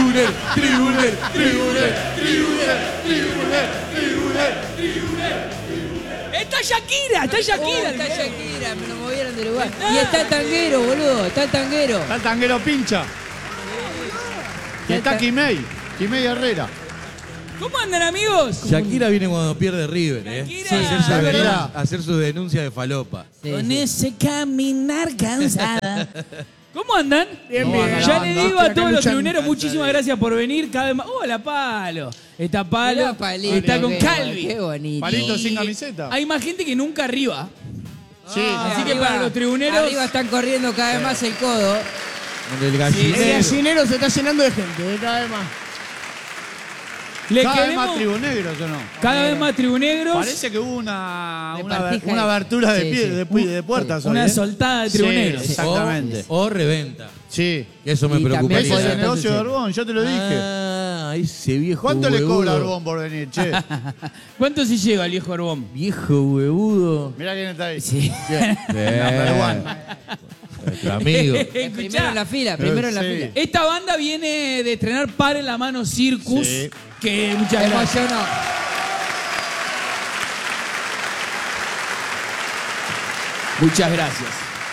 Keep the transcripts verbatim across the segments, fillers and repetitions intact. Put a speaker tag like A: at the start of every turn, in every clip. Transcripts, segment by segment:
A: Tribuner, tribuner, tribuner, tribuner, tribuner, tribuner, tribuner.
B: Está Shakira, está Shakira.
C: Oh, está Shakira, me lo movieron del lugar. Y está el tanguero, boludo, está el tanguero.
D: Está el tanguero pincha. Y está Quimei, Quimei Herrera.
B: ¿Cómo andan, amigos?
A: Shakira viene cuando pierde River, ¿eh?
B: Shakira.
A: A hacer su,
D: Sí,
A: denun-
D: verdad.
A: a hacer su denuncia de falopa.
C: Sí,
B: Con
C: sí.
B: ese caminar cansada. ¿Cómo andan?
E: Bien, bien.
B: Ya le digo a
E: Acá
B: todos los
E: luchando.
B: tribuneros, muchísimas gracias por venir. Cada vez más. Hola, Palo. Está Palo.
C: Mirá, Palito,
B: está con
C: qué-
B: Calvi.
C: Qué bonito.
D: Palito sin
B: Y
D: camiseta.
B: Hay más gente que nunca arriba.
D: Sí,
B: Así que
C: Arriba-
B: para los tribuneros.
C: Arriba están corriendo cada vez más el codo.
A: En el
E: El
A: gallinero.
E: gallinero se está llenando de gente, eh, cada vez más.
B: Le
D: cada vez
B: queremos
D: más tribunegros, ¿o no?
B: cada vez más tribunegros.
D: Parece que hubo una, una,
C: Repartija
D: una
C: de-
D: abertura de,
C: sí,
D: pie,
C: sí.
D: de, pu- de puertas hoy,
B: Una
D: ¿eh?
B: soltada de
D: Sí,
B: tribuneros.
D: exactamente.
A: O, o reventa.
D: Sí.
A: Eso me
C: Y
A: preocupa.
C: también
D: Ese es
C: podría
D: el negocio de
C: entonces-
D: Orbón, yo te lo dije.
A: Ah, ese viejo
D: ¿Cuánto le
A: huevudo.
D: cobra Orbón por venir, che?
B: ¿Cuánto si llega el viejo Orbón?
A: Viejo huevudo.
D: Mirá quién está ahí.
C: Sí.
A: Bien.
D: Number one.
A: Nuestro amigo.
C: El primero en la fila, primero en la
D: Sí.
C: fila.
B: Esta banda viene de estrenar Par en la Mano Circus.
D: Sí.
B: Que muchas
C: Me
B: gracias.
C: emocionó.
B: Muchas gracias.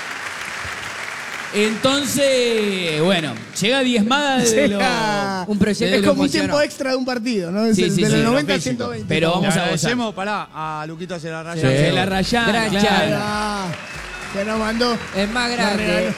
B: Entonces, bueno, llega diezmada de lo...
E: Llega-
C: Un proyecto
B: de
E: Es
B: lo
E: como un
C: emocionó.
E: tiempo extra de un partido, ¿no? Es
B: Sí,
E: el
B: sí,
E: de
B: sí,
E: los
B: lo
E: noventa al
D: físico.
E: ciento veinte.
B: Pero
D: Le
B: vamos a gozar.
D: agradecemos, pará, a Luquita se la raya.
A: Sí.
B: Se la rayada,
C: Gran
B: claro.
E: Ah, se nos mandó.
C: Es más
E: Nos
C: grande.
E: regaló.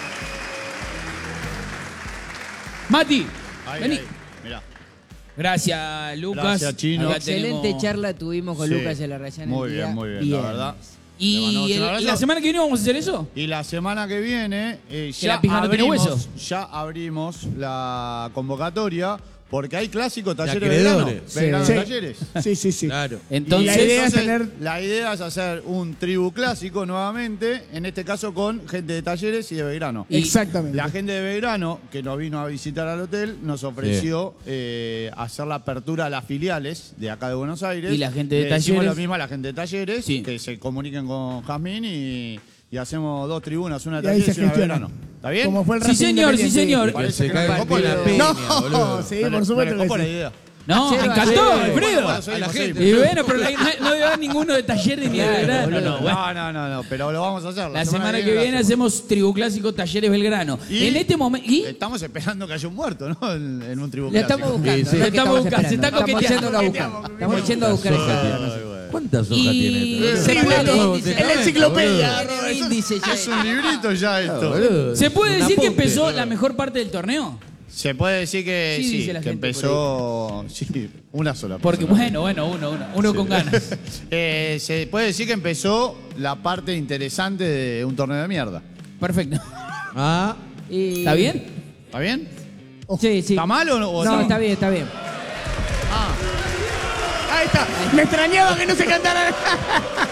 B: Mati,
D: Ahí,
B: vení.
D: ahí, mirá.
B: Gracias, Lucas.
D: Gracias, Chino.
B: Acá
C: Excelente
B: tenemos-
C: charla tuvimos con
D: Sí.
C: Lucas en la Rayana.
D: Muy bien, muy bien, la verdad. Le mandamos
B: ¿Y
D: un
B: el-
D: abrazo.
B: la semana que viene vamos a hacer eso?
D: Y la semana que viene eh,
B: Que
D: ya,
B: la pija no tiene
D: abrimos,
B: hueso.
D: ya abrimos la convocatoria porque hay clásico
A: De
D: talleres Belgrano.
A: acreedores.
D: Belgrano
E: Sí.
D: Talleres.
E: Sí, sí, sí.
A: Claro.
B: Entonces,
E: Y la idea es
D: Entonces,
E: tener-
D: la idea es hacer un tribu clásico nuevamente, en este caso con gente de Talleres y de Belgrano.
B: Y-
E: Exactamente.
D: La gente de Belgrano, que nos vino a visitar al hotel, nos ofreció eh, hacer la apertura a las filiales de acá de Buenos Aires.
B: Y la gente de
D: Le decimos
B: Talleres.
D: lo mismo a la gente de Talleres,
B: Sí.
D: que se comuniquen con Jazmín y, y hacemos dos tribunas, una de
E: Y ahí
D: Talleres
E: se
D: y una de
E: gestiona.
D: Belgrano. ¿Está bien?
E: Como fue el
B: Sí,
E: Racing
B: señor, sí,
E: Independiente.
B: señor.
A: Que
D: Parece
A: se
D: que
A: cae
D: me
A: el
D: copo
A: pie la
D: la-
A: peña,
E: No,
A: boludo.
E: sí,
D: Me-
E: por
D: me
E: supuesto
D: copo
E: que
D: la
E: sí.
D: idea.
B: No, me
C: Cero a
B: encantó,
C: cero.
B: Alfredo.
D: Bueno, seguimos,
A: a la
D: seguimos.
B: Y bueno, pero la- no, no debe haber ninguno de Talleres ni de Belgrano. No, bueno.
D: No, no, no, no, pero lo vamos a hacer.
B: La semana que viene
D: lo
B: hacemos Tribu Clásico Talleres Belgrano.
D: Y-
B: En este momento. ¿Y?
D: Estamos esperando que haya un muerto, ¿no? En, en un tribu
C: Lo
D: clásico.
C: estamos buscando.
A: Sí, sí.
C: no es que
B: Lo estamos buscando, se
C: esperando.
B: está
C: Estamos
B: coqueteando.
C: yendo a buscar. Estamos yendo a buscar esa.
A: ¿Cuántas hojas
B: Y-
A: tiene?
B: Se
C: Tiene
B: puede-
C: el
A: Todo
C: índice.
A: testamento,
E: Es la enciclopedia.
A: boludo.
C: Tiene índice ya.
D: Es un librito ya esto.
A: Boludo.
B: ¿Se puede
A: Un
B: decir que
A: apunte.
B: empezó la mejor parte del torneo?
D: Se puede decir que
B: Sí,
D: sí,
B: dice la
D: que
B: gente
D: empezó sí, una sola.
B: Porque,
D: persona.
B: bueno, bueno, uno, uno, uno con ganas.
D: Eh, se puede decir que empezó la parte interesante de un torneo de mierda.
B: Perfecto.
A: Ah,
C: Y-
B: ¿Está bien?
D: ¿Está bien?
C: Sí, sí.
D: ¿Está mal o no? o
C: No,
D: no?
C: está bien, está bien.
E: Ahí está. Me extrañaba que no se cantara.